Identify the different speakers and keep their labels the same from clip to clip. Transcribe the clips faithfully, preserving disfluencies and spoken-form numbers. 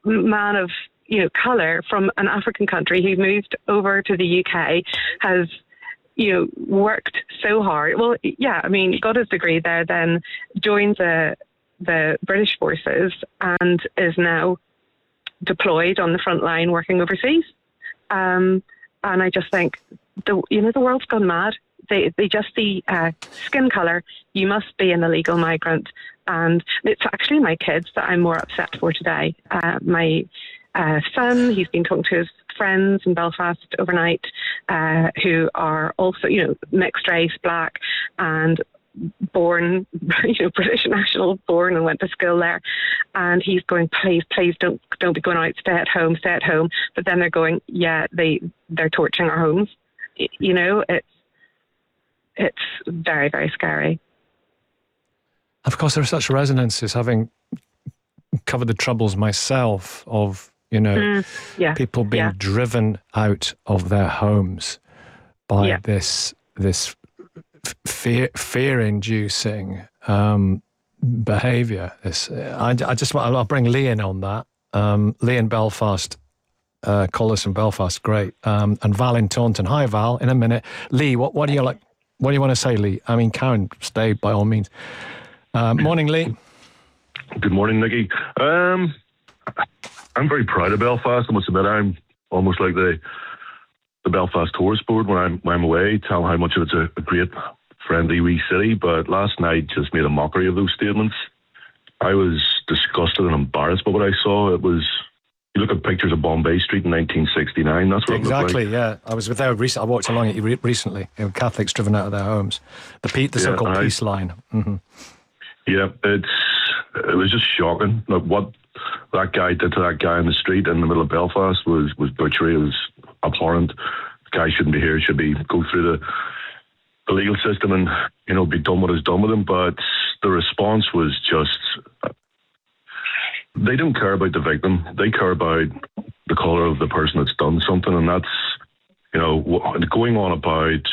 Speaker 1: man of, you know, colour from an African country who moved over to the U K, has, you know, worked so hard. Well, yeah, I mean, got his degree there, then joined the the British forces and is now deployed on the front line working overseas. Um, and I just think, the you know, the world's gone mad. They they just see uh, skin colour. You must be an illegal migrant. And it's actually my kids that I'm more upset for today. Uh, my uh, son, he's been talking to his friends in Belfast overnight uh, who are also, you know, mixed race, black, and born, you know, British national, born and went to school there. And he's going, please, please don't don't be going out, stay at home, stay at home. But then they're going, yeah, they, they're torching our homes. You know, it's, it's very, very scary.
Speaker 2: Of course, there are such resonances, having covered the troubles myself of, you know, mm, yeah, people being yeah. driven out of their homes by yeah. this this fear fear-inducing um, behaviour. This, I, I just want, I'll bring Lee in on that. Um, Lee in Belfast, uh, Collis in Belfast, great, um, and Val in Taunton. Hi, Val. In a minute, Lee. What what do you like? What do you want to say, Lee? I mean, Karen, stay by all means. Uh, morning, Lee.
Speaker 3: Good morning, Nicky. Um, I'm very proud of Belfast. I must admit, I'm almost like the the Belfast Tourist Board when I'm when I'm away, tell how much of it's a, a great, friendly wee city. But last night just made a mockery of those statements. I was disgusted and embarrassed by what I saw. It was. You look at pictures of Bombay Street in nineteen sixty-nine. That's what
Speaker 2: exactly.
Speaker 3: It looked like.
Speaker 2: Yeah, I was there recently. I walked along it re- recently. You know, Catholics driven out of their homes. The pe- the yeah, so-called I, peace line. Mm-hmm.
Speaker 3: Yeah, it's it was just shocking. Like what that guy did to that guy in the street in the middle of Belfast was was butchery. It was abhorrent. The guy shouldn't be here. Should be go through the the legal system and, you know, be done what is done with him. But the response was just. They don't care about the victim. They care about the colour of the person that's done something, and that's, you know, going on about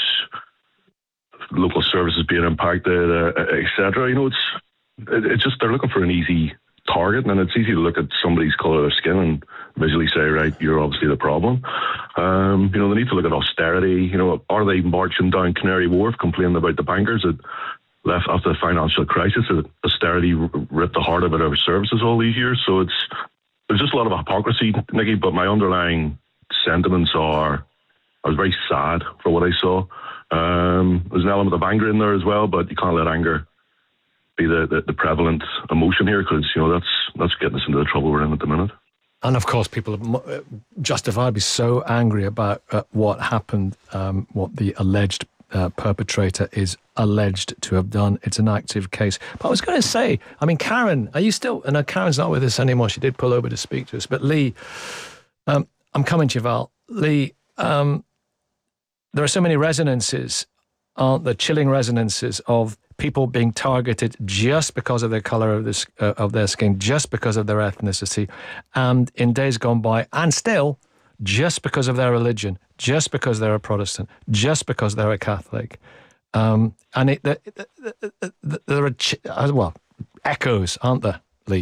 Speaker 3: local services being impacted, uh, et cetera. You know, it's it's just they're looking for an easy target, and it's easy to look at somebody's colour of their skin and visually say, right, you're obviously the problem. Um, you know, they need to look at austerity. You know, are they marching down Canary Wharf complaining about the bankers that left after the financial crisis? Austerity ripped the heart out of our services all these years. So it's there's just a lot of hypocrisy, Nicky. But my underlying sentiments are I was very sad for what I saw. Um, there's an element of anger in there as well, but you can't let anger be the, the, the prevalent emotion here, because, you know, that's that's getting us into the trouble we're in at the minute.
Speaker 2: And of course, people are justifiably so angry about uh, what happened, um, what the alleged Uh, perpetrator is alleged to have done. It's an active case. But I was going to say, I mean, Karen, are you still, and no, Karen's not with us anymore. She did pull over to speak to us. But Lee, um, I'm coming to you, Val. Lee, um, there are so many resonances, aren't there, chilling resonances of people being targeted just because of their colour of, this, uh, of their skin, just because of their ethnicity, and in days gone by, and still, just because of their religion, just because they're a Protestant, just because they're a Catholic. Um, and it, the, the, the, the, there are, ch- well, echoes, aren't there, Lee?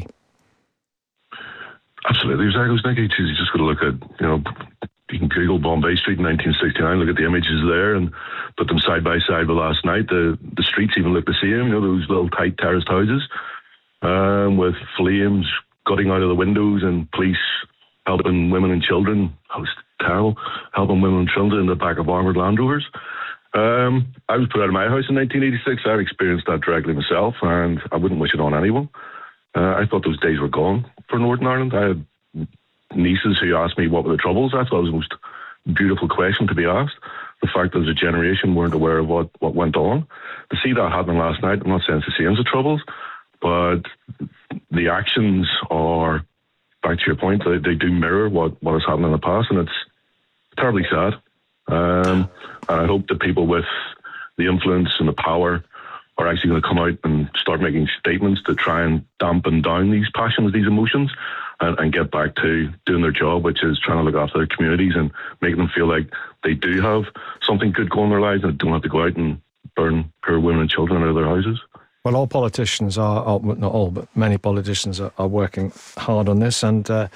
Speaker 3: Absolutely. There's echoes, Nicky. You just got to look at, you know, you can Google Bombay Street in nineteen sixty-nine, look at the images there and put them side by side with last night. The the streets even look the same, you know, those little tight terraced houses um, with flames gutting out of the windows and police helping women and children. That was terrible. Helping women and children in the back of armoured Land Rovers. Um, I was put out of my house in nineteen eighty-six. I've experienced that directly myself, and I wouldn't wish it on anyone. Uh, I thought those days were gone for Northern Ireland. I had nieces who asked me what were the troubles. I thought it was the most beautiful question to be asked. The fact that as a generation weren't aware of what, what went on. To see that happen last night, I'm not saying it's the same as the troubles, but the actions are, back to your point, they, they do mirror what, what has happened in the past, and it's terribly sad. Um, and I hope that people with the influence and the power are actually going to come out and start making statements to try and dampen down these passions, these emotions, and, and get back to doing their job, which is trying to look after their communities and making them feel like they do have something good going in their lives and don't have to go out and burn poor women and children out of their houses.
Speaker 2: Well, all politicians are, are not all, but many politicians are, are working hard on this, and uh,